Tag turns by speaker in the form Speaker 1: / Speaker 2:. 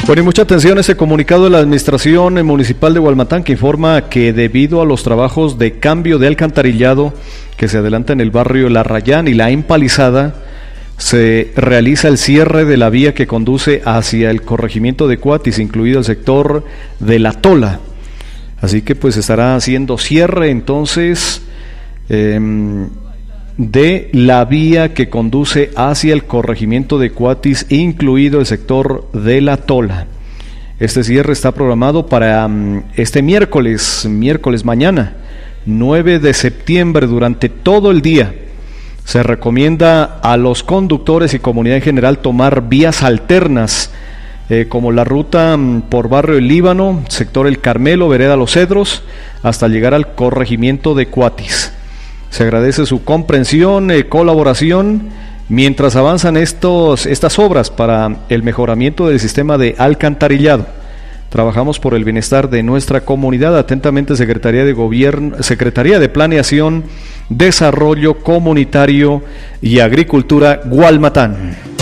Speaker 1: Bueno, y mucha atención a ese comunicado de la Administración Municipal de Gualmatán, que informa que debido a los trabajos de cambio de alcantarillado que se adelanta en el barrio La Rayán y La Empalizada, se realiza el cierre de la vía que conduce hacia el corregimiento de Cuatis, incluido el sector de La Tola. Así que pues estará haciendo cierre entonces de la vía que conduce hacia el corregimiento de Cuatis, incluido el sector de La Tola. Este cierre está programado para este miércoles mañana, 9 de septiembre, durante todo el día. Se recomienda a los conductores y comunidad en general tomar vías alternas, como la ruta por barrio El Líbano, sector El Carmelo, vereda Los Cedros, hasta llegar al corregimiento de Cuatis. Se agradece su comprensión, colaboración, mientras avanzan estas obras para el mejoramiento del sistema de alcantarillado. Trabajamos por el bienestar de nuestra comunidad. Atentamente, Secretaría de Gobierno, Secretaría de Planeación, Desarrollo Comunitario y Agricultura, Gualmatán.